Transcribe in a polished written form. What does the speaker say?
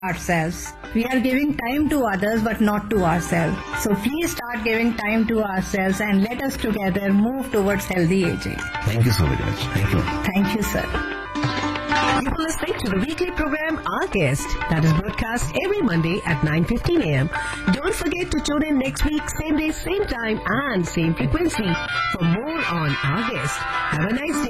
ourselves. We are giving time to others but not to ourselves. So please start giving time to ourselves and let us together move towards healthy aging. Thank you so very much. Thank you. Thank you, sir. You are listening to the weekly program Our Guest that is broadcast every Monday at 9:15 a.m. Don't forget to tune in next week, same day, same time and same frequency for more on Our Guest. Have a nice day.